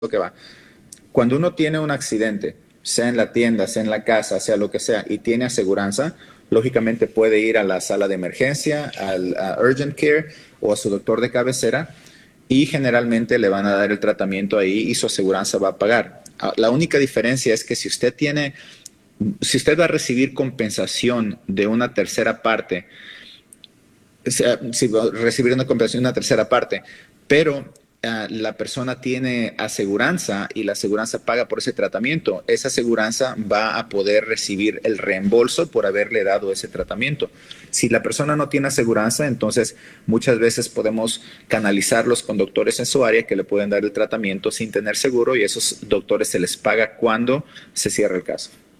lo que va. Cuando uno tiene un accidente, sea en la tienda, sea en la casa, sea lo que sea, y tiene aseguranza, lógicamente puede ir a la sala de emergencia, a urgent care o a su doctor de cabecera y generalmente le van a dar el tratamiento ahí y su aseguranza va a pagar. La única diferencia es que si usted va a recibir compensación de una tercera parte, si va a recibir una compensación de una tercera parte, pero la persona tiene aseguranza y la aseguranza paga por ese tratamiento, esa aseguranza va a poder recibir el reembolso por haberle dado ese tratamiento. Si la persona no tiene aseguranza, entonces muchas veces podemos canalizarlos con doctores en su área que le pueden dar el tratamiento sin tener seguro y esos doctores se les paga cuando se cierra el caso.